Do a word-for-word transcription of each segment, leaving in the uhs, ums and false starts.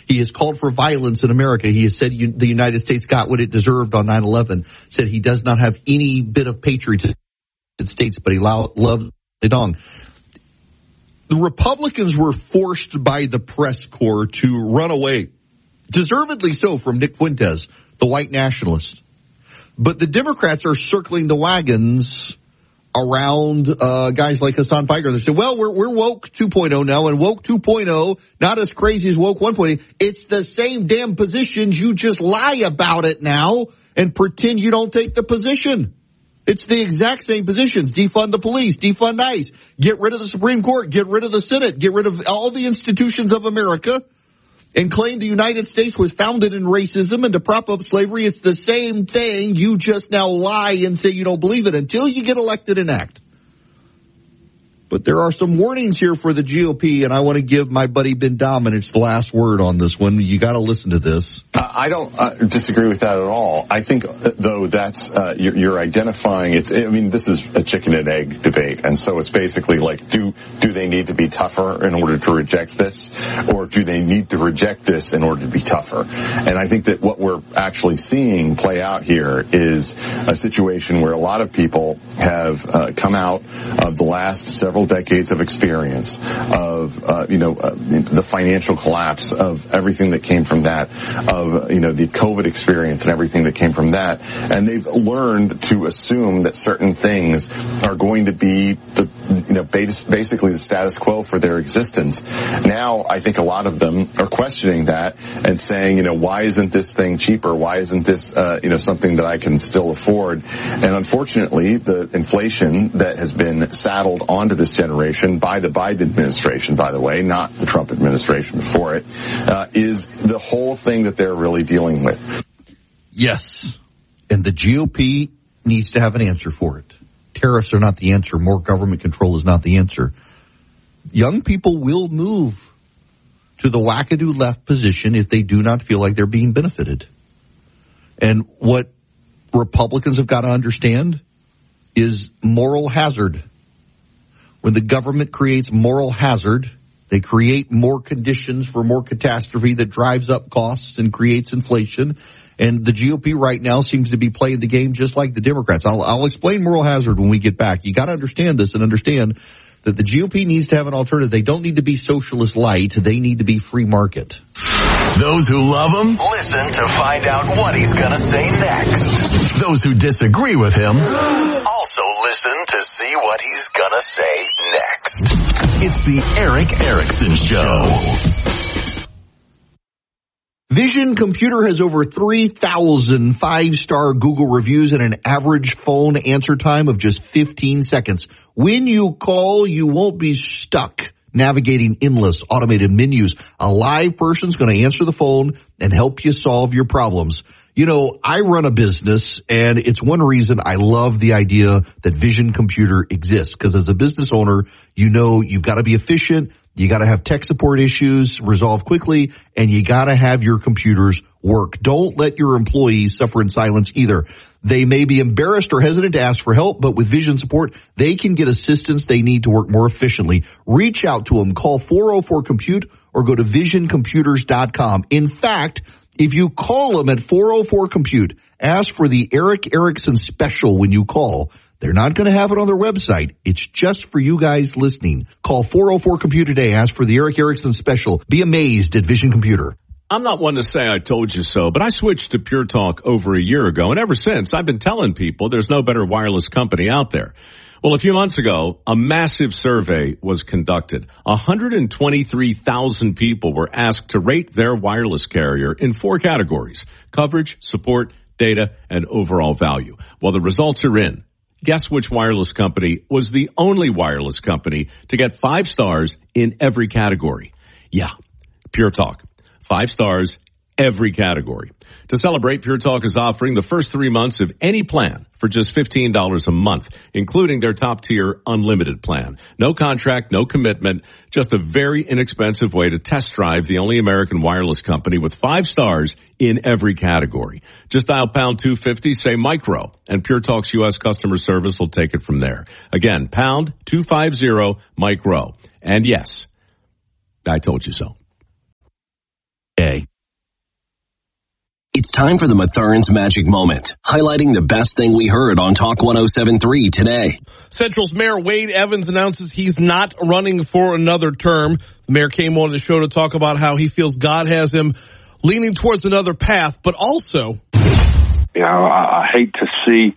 He has called for violence in America. He has said you, the United States got what it deserved on nine eleven, said he does not have any bit of patriotism in the States, but he lo- loves Zedong. The Republicans were forced by the press corps to run away, deservedly so, from Nick Fuentes, the white nationalist. But the Democrats are circling the wagons around uh guys like Hassan Piker. They say, well, we're we're woke two point oh now, and woke two point oh, not as crazy as woke one point oh. It's the same damn positions. You just lie about it now and pretend you don't take the position. It's the exact same positions. Defund the police, defund ICE, get rid of the Supreme Court, get rid of the Senate, get rid of all the institutions of America, and claim the United States was founded in racism and to prop up slavery. It's the same thing. You just now lie and say you don't believe it until you get elected and act. But there are some warnings here for the G O P, and I want to give my buddy Ben Domenech the last word on this one. You got to listen to this. I don't uh, disagree with that at all. I think, uh, though, that's uh, you're, you're identifying. It's. I mean, this is a chicken and egg debate, and so it's basically like, do do they need to be tougher in order to reject this, or do they need to reject this in order to be tougher? And I think that what we're actually seeing play out here is a situation where a lot of people have uh, come out of the last several decades of experience of, uh, you know, uh, the financial collapse of everything that came from that, of, you know, the COVID experience and everything that came from that. And they've learned to assume that certain things are going to be the, you know, basically the status quo for their existence. Now, I think a lot of them are questioning that and saying, you know, why isn't this thing cheaper? Why isn't this, uh, you know, something that I can still afford? And unfortunately, the inflation that has been saddled onto this generation by the Biden administration, by the way, not the Trump administration before it, uh, is the whole thing that they're really dealing with. Yes. And the G O P needs to have an answer for it. Tariffs are not the answer. More government control is not the answer. Young people will move to the wackadoo left position if they do not feel like they're being benefited. And what Republicans have got to understand is moral hazard. When the government creates moral hazard, they create more conditions for more catastrophe that drives up costs and creates inflation. And the G O P right now seems to be playing the game just like the Democrats. I'll, I'll explain moral hazard when we get back. You got to understand this and understand that the G O P needs to have an alternative. They don't need to be socialist light. They need to be free market. Those who love him, listen to find out what he's going to say next. Those who disagree with him, also listen to see what he's going to say next. It's the Erick Erickson Show. Vision Computer has over three thousand five-star Google reviews and an average phone answer time of just fifteen seconds. When you call, you won't be stuck navigating endless automated menus. A live person's going to answer the phone and help you solve your problems. You know, I run a business, and it's one reason I love the idea that Vision Computer exists, because as a business owner, you know you've got to be efficient, you got to have tech support issues resolved quickly, and you got to have your computers work. Don't let your employees suffer in silence either. They may be embarrassed or hesitant to ask for help, but with Vision support, they can get assistance they need to work more efficiently. Reach out to them. Call four oh four compute or go to vision computers dot com. In fact, if you call them at four oh four compute, ask for the Erick Erickson special when you call. They're not going to have it on their website. It's just for you guys listening. Call four oh four compute today. Ask for the Erick Erickson special. Be amazed at Vision Computer. I'm not one to say I told you so, but I switched to Pure Talk over a year ago, and ever since I've been telling people there's no better wireless company out there. Well, a few months ago, a massive survey was conducted. one hundred twenty-three thousand people were asked to rate their wireless carrier in four categories: coverage, support, data, and overall value. Well, the results are in. Guess which wireless company was the only wireless company to get five stars in every category? Yeah, Pure Talk. Five stars, every category. To celebrate, Pure Talk is offering the first three months of any plan for just fifteen dollars a month, including their top-tier unlimited plan. No contract, no commitment, just a very inexpensive way to test drive the only American wireless company with five stars in every category. Just dial pound two fifty, say micro, and Pure Talk's U S customer service will take it from there. Again, pound two fifty, micro. And yes, I told you so. Okay. It's time for the Mathern's Magic Moment, highlighting the best thing we heard on Talk one oh seven point three today. Central's Mayor Wade Evans announces he's not running for another term. The mayor came on the show to talk about how he feels God has him leaning towards another path, but also, you know, I, I hate to see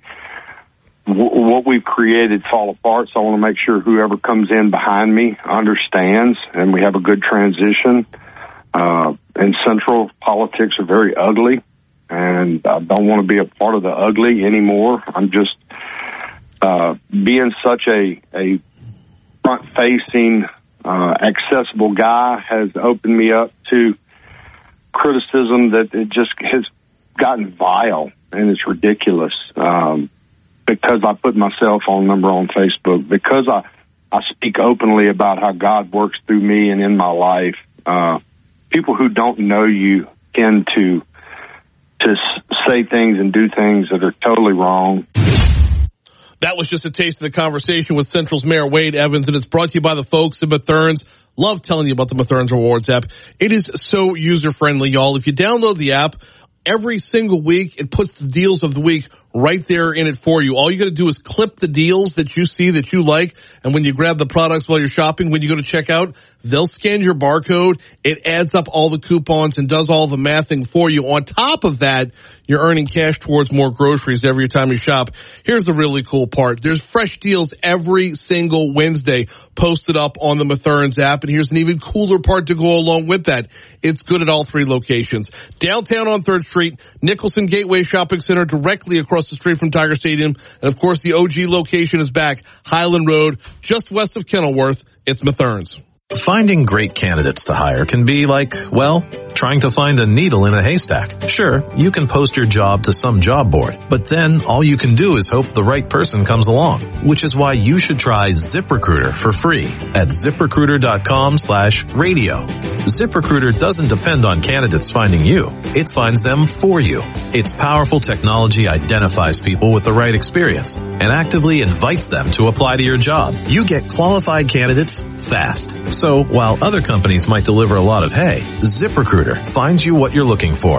w- what we've created fall apart, so I want to make sure whoever comes in behind me understands, and we have a good transition. Uh, and Central politics are very ugly, and I don't want to be a part of the ugly anymore. I'm just uh, being such a, a front-facing, uh, accessible guy has opened me up to criticism that it just has gotten vile, and it's ridiculous. Um, because I put my cell phone number on Facebook, because I, I speak openly about how God works through me and in my life, uh, people who don't know you tend to to say things and do things that are totally wrong. That was just a taste of the conversation with Central's Mayor Wade Evans, and it's brought to you by the folks at Mathern's. Love telling you about the Mathern's Rewards app. It is so user-friendly, y'all. If you download the app, every single week it puts the deals of the week right there in it for you. All you got to do is clip the deals that you see that you like, and when you grab the products while you're shopping, when you go to checkout, they'll scan your barcode. It adds up all the coupons and does all the mathing for you. On top of that, you're earning cash towards more groceries every time you shop. Here's the really cool part. There's fresh deals every single Wednesday posted up on the Mathern's app, and here's an even cooler part to go along with that. It's good at all three locations. Downtown on third Street, Nicholson Gateway Shopping Center directly across the street from Tiger Stadium, and of course the O G location is back, Highland Road, just west of Kenilworth. It's Mathern's. Finding great candidates to hire can be like, well, trying to find a needle in a haystack. Sure, you can post your job to some job board, but then all you can do is hope the right person comes along, which is why you should try ZipRecruiter for free at ZipRecruiter.com slash radio. ZipRecruiter doesn't depend on candidates finding you. It finds them for you. Its powerful technology identifies people with the right experience and actively invites them to apply to your job. You get qualified candidates fast. So while other companies might deliver a lot of hay, ZipRecruiter finds you what you're looking for.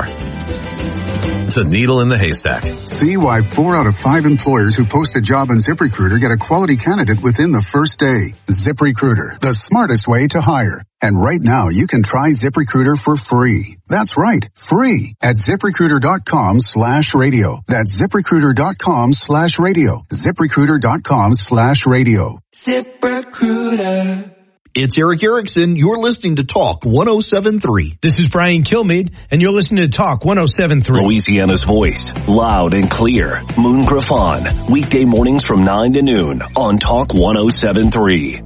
The needle in the haystack. See why four out of five employers who post a job on ZipRecruiter get a quality candidate within the first day. ZipRecruiter, the smartest way to hire. And right now, you can try ZipRecruiter for free. That's right, free at ZipRecruiter.com slash radio. That's ZipRecruiter.com slash radio. ZipRecruiter.com slash radio. ZipRecruiter. It's Eric Erickson. You're listening to Talk one oh seven point three. This is Brian Kilmeade, and you're listening to Talk one oh seven point three. Louisiana's voice, loud and clear. Moon Griffon, weekday mornings from nine to noon on Talk one oh seven point three.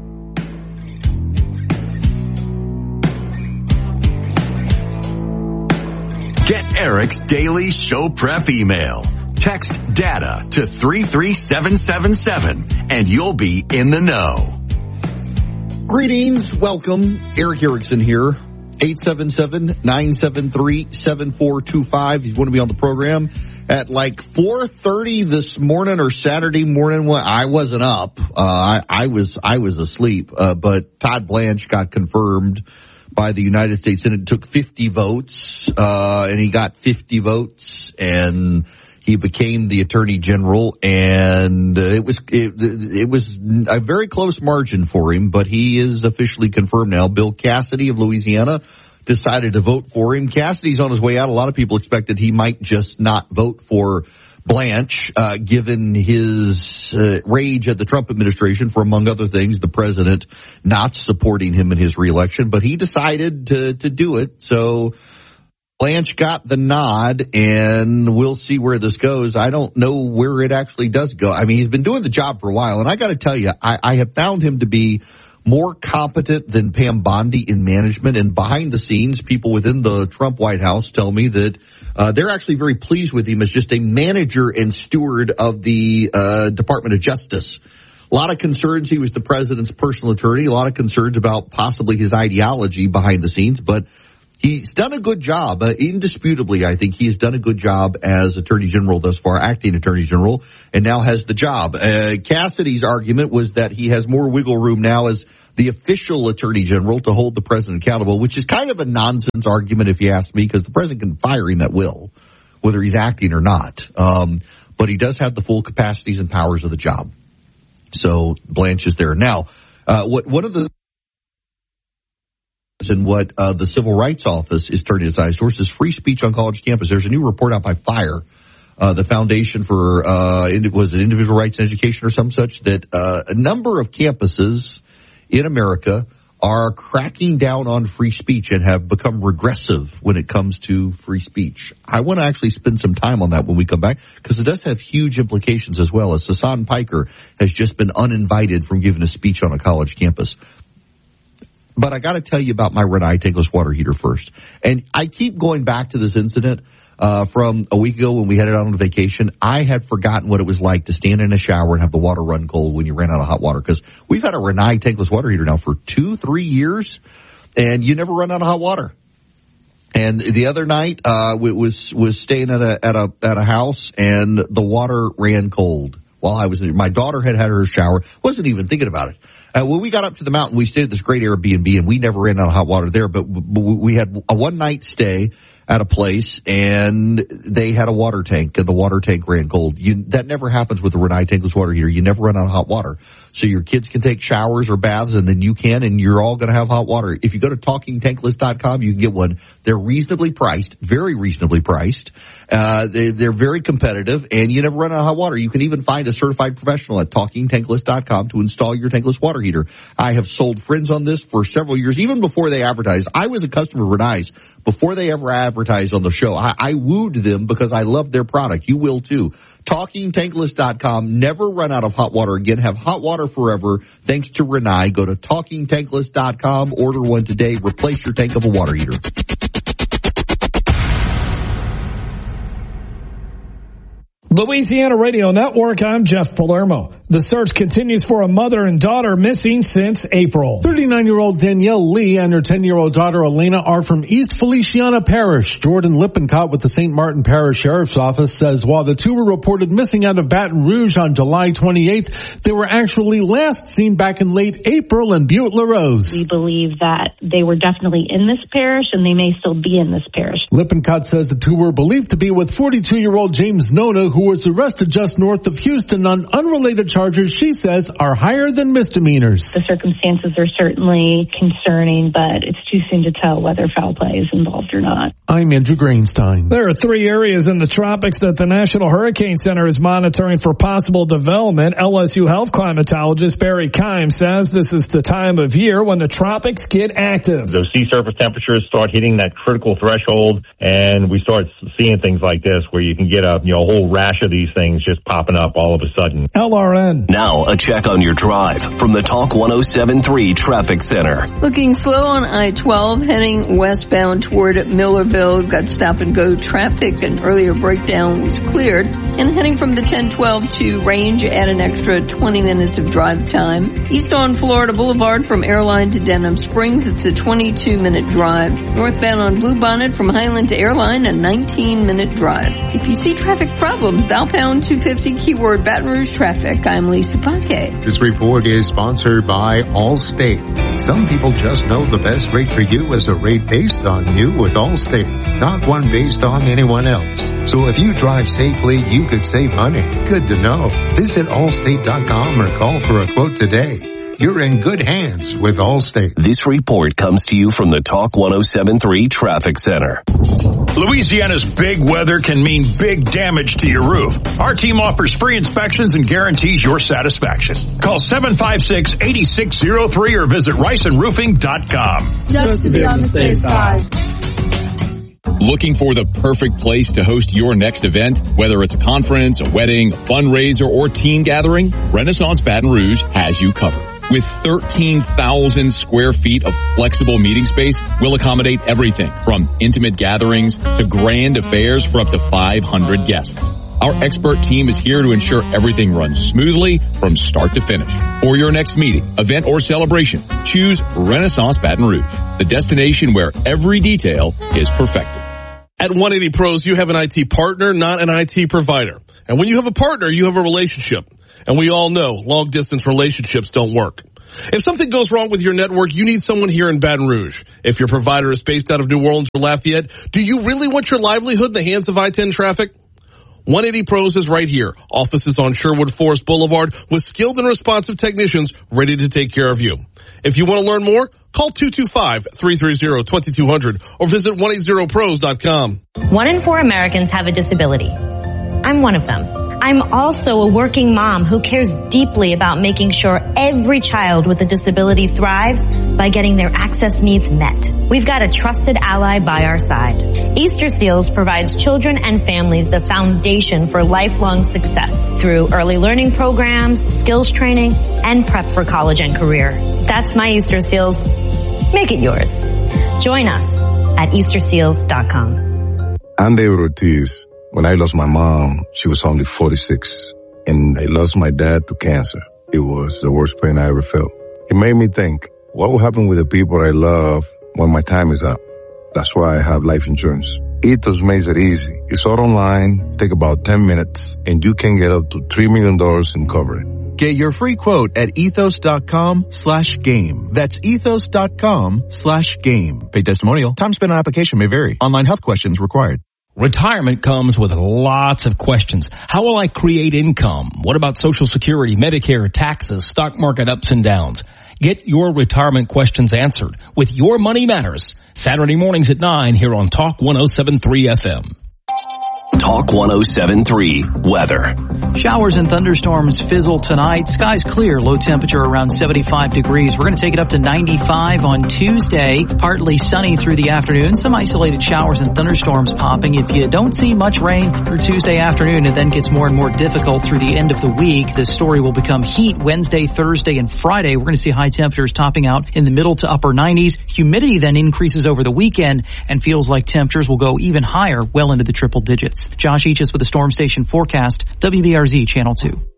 Get Eric's daily show prep email. Text data to three three seven seven seven, and you'll be in the know. Greetings, welcome. Eric Erickson here. eight seven seven, nine seven three, seven four two five. You want to be on the program at like four thirty this morning or Saturday morning. Well, I wasn't up. Uh, I, I was, I was asleep. Uh, but Todd Blanche got confirmed by the United States Senate. It took fifty votes, uh, and he got fifty votes, and he became the Attorney General, and uh, it was it, it was a very close margin for him, but he is officially confirmed now. Bill Cassidy of Louisiana decided to vote for him. Cassidy's on his way out. A lot of people expected he might just not vote for Blanche, uh, given his uh, rage at the Trump administration for, among other things, the president not supporting him in his reelection, but he decided to to do it. So Blanche got the nod, and we'll see where this goes. I don't know where it actually does go. I mean, he's been doing the job for a while, and I got to tell you, I, I have found him to be more competent than Pam Bondi in management. And behind the scenes, people within the Trump White House tell me that uh, they're actually very pleased with him as just a manager and steward of the uh, Department of Justice. A lot of concerns. He was the president's personal attorney. A lot of concerns about possibly his ideology behind the scenes, but he's done a good job. Uh, indisputably, I think he's done a good job as Attorney General thus far, acting Attorney General, and now has the job. Uh, Cassidy's argument was that he has more wiggle room now as the official Attorney General to hold the president accountable, which is kind of a nonsense argument if you ask me, because the president can fire him at will. whether he's acting or not. Um, but he does have the full capacities and powers of the job. So Blanche is there. Now, uh, what, one of the, and what, uh, the Civil Rights Office is turning its eyes towards is free speech on college campus. There's a new report out by FIRE, uh, the Foundation for, uh, was it Individual Rights and Education or some such, that, uh, a number of campuses in America are cracking down on free speech and have become regressive when it comes to free speech. I want to actually spend some time on that when we come back, because it does have huge implications as well, as Hasan Piker has just been uninvited from giving a speech on a college campus. But I got to tell you about my Rinnai tankless water heater first. And I keep going back to this incident uh from a week ago when we headed out on vacation. I had forgotten what it was like to stand in a shower and have the water run cold when you ran out of hot water, because we've had a Rinnai tankless water heater now for two, three years, and you never run out of hot water. And the other night, uh, we was, was staying at a, at a, at a house, and the water ran cold while I was, my daughter had had her shower, wasn't even thinking about it. Uh, when we got up to the mountain, we stayed at this great Airbnb, and we never ran out of hot water there, but, but we had a one night stay at a place, and they had a water tank, and the water tank ran cold. You, that never happens with the Rinnai tankless water heater. You never run out of hot water. So your kids can take showers or baths, and then you can, and you're all going to have hot water. If you go to talking tankless dot com, you can get one. They're reasonably priced, very reasonably priced. Uh, they, they're very competitive, and you never run out of hot water. You can even find a certified professional at talking tankless dot com to install your tankless water heater. I have sold friends on this for several years, even before they advertised. I was a customer of Rinnai's before they ever advertised on the show. I, I wooed them because I loved their product. You will too. talking tankless dot com. Never run out of hot water again. Have hot water forever thanks to Rinnai. Go to talking tankless dot com. Order one today. Replace your tank of a water heater. Louisiana Radio Network, I'm Jeff Palermo. The search continues for a mother and daughter missing since April. thirty-nine-year-old Danielle Lee and her ten-year-old daughter Elena are from East Feliciana Parish. Jordan Lippincott with the Saint Martin Parish Sheriff's Office says while the two were reported missing out of Baton Rouge on July twenty-eighth, they were actually last seen back in late April in Butte-LaRose. We believe that they were definitely in this parish, and they may still be in this parish. Lippincott says the two were believed to be with forty-two-year-old James Nona, who was arrested just north of Houston on unrelated charges she says are higher than misdemeanors. The circumstances are certainly concerning, but it's too soon to tell whether foul play is involved or not. I'm Andrew Greenstein. There are three areas in the tropics that the National Hurricane Center is monitoring for possible development. L S U health climatologist Barry Keim says this is the time of year when the tropics get active. Those sea surface temperatures start hitting that critical threshold, and we start seeing things like this where you can get a you know a whole rash of these things just popping up all of a sudden. L R N. Now a check on your drive from the Talk one oh seven point three Traffic Center. Looking slow on I twelve heading westbound toward Millerville. Got stop and go traffic. An earlier breakdown was cleared. And heading from the ten twelve to Range, add an extra twenty minutes of drive time. East on Florida Boulevard from Airline to Denham Springs, it's a twenty-two minute drive. Northbound on Bluebonnet from Highland to Airline, a nineteen minute drive. If you see traffic problems, dial pound two fifty keyword Baton Rouge traffic. I'm Lisa Paquet. This report is sponsored by Allstate. Some people just know the best rate for you is a rate based on you with Allstate, not one based on anyone else. So if you drive safely, you could save money. Good to know. Visit allstate dot com or call for a quote today. You're in good hands with Allstate. This report comes to you from the Talk one oh seven point three Traffic Center. Louisiana's big weather can mean big damage to your roof. Our team offers free inspections and guarantees your satisfaction. Call seven five six, eight six zero three or visit Ryson Roofing dot com. Just to be on the safe side. Looking for the perfect place to host your next event? Whether it's a conference, a wedding, a fundraiser, or teen gathering, Renaissance Baton Rouge has you covered. With thirteen thousand square feet of flexible meeting space, we'll accommodate everything from intimate gatherings to grand affairs for up to five hundred guests. Our expert team is here to ensure everything runs smoothly from start to finish. For your next meeting, event, or celebration, choose Renaissance Baton Rouge, the destination where every detail is perfected. At one eighty Pros, you have an I T partner, not an I T provider. And when you have a partner, you have a relationship. And we all know long-distance relationships don't work. If something goes wrong with your network, you need someone here in Baton Rouge. If your provider is based out of New Orleans or Lafayette, do you really want your livelihood in the hands of I ten traffic? one eighty Pros is right here. Offices on Sherwood Forest Boulevard with skilled and responsive technicians ready to take care of you. If you want to learn more, call two two five, three three zero, two two zero zero or visit one eighty pros dot com. One in four Americans have a disability. I'm one of them. I'm also a working mom who cares deeply about making sure every child with a disability thrives by getting their access needs met. We've got a trusted ally by our side. Easter Seals provides children and families the foundation for lifelong success through early learning programs, skills training, and prep for college and career. That's my Easter Seals. Make it yours. Join us at easter seals dot com. I'm David Ortiz. When I lost my mom, she was only forty-six, and I lost my dad to cancer. It was the worst pain I ever felt. It made me think, what will happen with the people I love when my time is up? That's why I have life insurance. Ethos makes it easy. It's all online, take about ten minutes, and you can get up to three million dollars in coverage. Get your free quote at ethos.com slash game. That's ethos.com slash game. Paid testimonial. Time spent on application may vary. Online health questions required. Retirement comes with lots of questions. How will I create income? What about Social Security, Medicare, taxes, stock market ups and downs? Get your retirement questions answered with Your Money Matters. Saturday mornings at nine here on Talk one oh seven point three F M. Talk one oh seven point three weather. Showers and thunderstorms fizzle tonight. Skies clear, low temperature around seventy-five degrees. We're going to take it up to ninety-five on Tuesday. Partly sunny through the afternoon. Some isolated showers and thunderstorms popping. If you don't see much rain through Tuesday afternoon, it then gets more and more difficult through the end of the week. The story will become heat Wednesday, Thursday, and Friday. We're going to see high temperatures topping out in the middle to upper nineties. Humidity then increases over the weekend and feels like temperatures will go even higher, well into the triple digits. Josh Eaches with the Storm Station forecast, W B R Z Channel two.